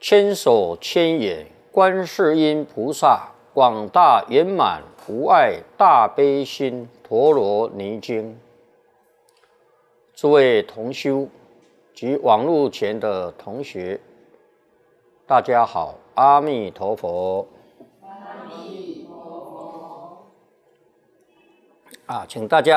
千手千眼观世音菩萨，广大圆满无碍大悲心陀罗尼经。诸位同修及网络前的同学，大家好，阿弥陀佛。阿弥陀佛。请大家